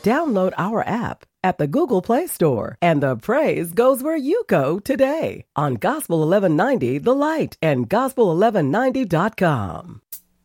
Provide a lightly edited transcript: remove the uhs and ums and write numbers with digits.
Download our app at the Google Play Store, and the praise goes where you go today on Gospel 1190 The Light and Gospel1190.com.